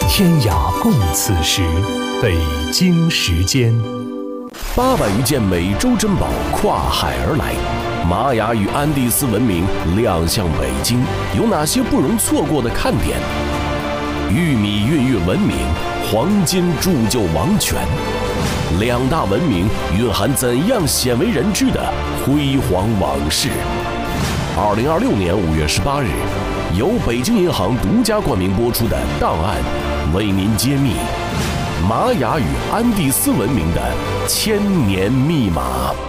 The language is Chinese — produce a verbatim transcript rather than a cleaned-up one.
天涯共此时，北京时间。 八百余件美洲珍宝跨海而来，玛雅与安第斯文明亮相北京，有哪些不容错过的看点？玉米孕育文明，黄金铸就王权，两大文明蕴含怎样鲜为人知的辉煌往事？二零二六年五月十八日，由北京银行独家冠名播出的《档案》，为您揭秘玛雅与安第斯文明的千年密码。